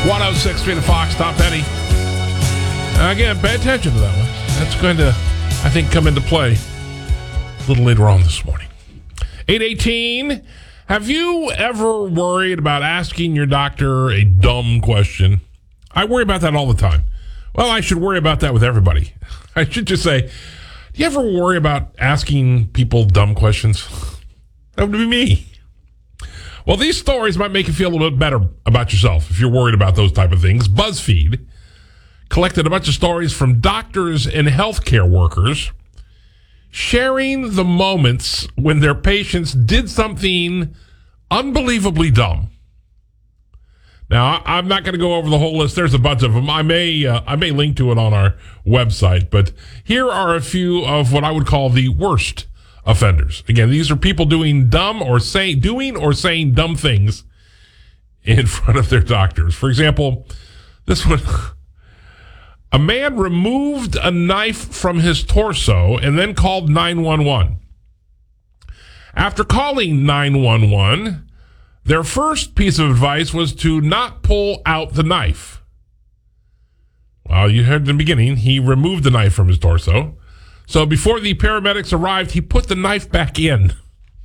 106 3 to Fox, Tom Petty. Again, pay attention to that one. That's going to, I think, come into play a little later on this morning. 818, have you ever worried about asking your doctor a dumb question? I worry about that all the time. Well, I should worry about that with everybody. I should just say, do you ever worry about asking people dumb questions? That would be me. Well, these stories might make you feel a little bit better about yourself if you're worried about those type of things. BuzzFeed collected a bunch of stories from doctors and healthcare workers sharing the moments when their patients did something unbelievably dumb. Now, I'm not going to go over the whole list. There's a bunch of them. I may link to it on our website, but here are a few of what I would call the worst offenders. Again, these are people doing or saying dumb things in front of their doctors. For example, this one, a man removed a knife from his torso and then called 911. After calling 911, their first piece of advice was to not pull out the knife. Well, you heard in the beginning, he removed the knife from his torso. So before the paramedics arrived, he put the knife back in.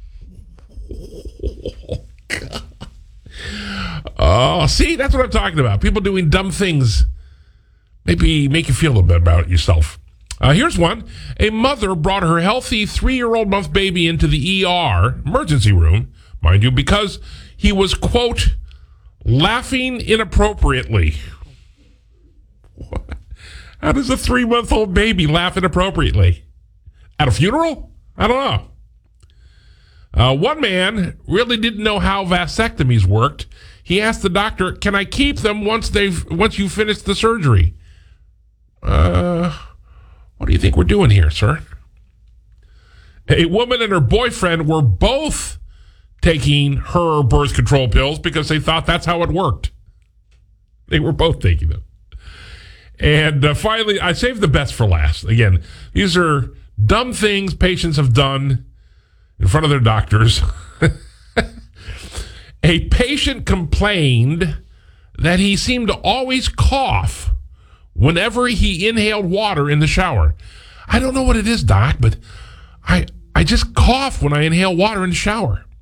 Oh, see, that's what I'm talking about. People doing dumb things. Maybe make you feel a little bit about yourself. Here's one. A mother brought her healthy 3-year-old month baby into the ER, emergency room, mind you, because he was, quote, laughing inappropriately. What? How does a 3-month-old baby laugh inappropriately? At a funeral? I don't know. One man really didn't know how vasectomies worked. He asked the doctor, "Can I keep them once you finish the surgery?" What do you think we're doing here, sir? A woman and her boyfriend were both taking her birth control pills because they thought that's how it worked. They were both taking them. And finally, I saved the best for last. Again, these are dumb things patients have done in front of their doctors. A patient complained that he seemed to always cough whenever he inhaled water in the shower. I don't know what it is, Doc, but I just cough when I inhale water in the shower.